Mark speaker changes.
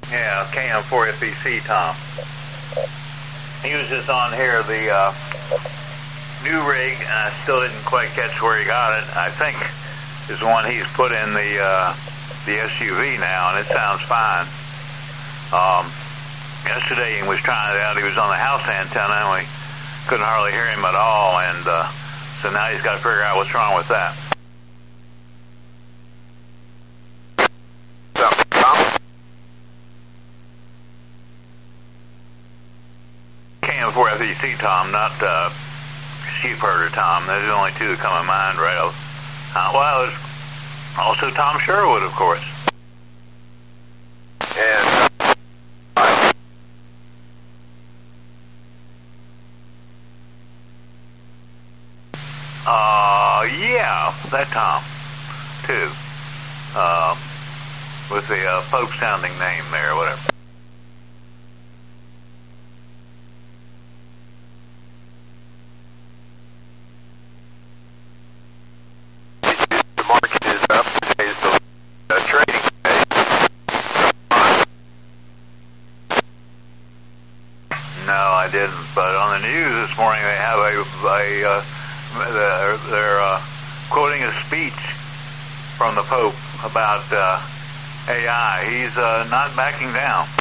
Speaker 1: Yeah, KM4FEC, Tom. He was just on here, the new rig, and I still didn't quite catch where he got it. I think is one he's put in the SUV now, and it sounds fine. Yesterday he was trying it out. He was on the house antenna, and we couldn't hardly hear him at all, and so now he's got to figure out what's wrong with that. KM4FEC, Tom, not sheep herder, Tom. Those are the only two that come to mind right off. Well, there's also Tom Sherwood, of course.
Speaker 2: And
Speaker 1: yeah, that Tom, too. With the folk-sounding name there, or whatever.
Speaker 2: the market is up. Today's the trading day.
Speaker 1: No, I didn't. But on the news this morning, they have they're quoting a speech from the Pope about AI. He's not backing down.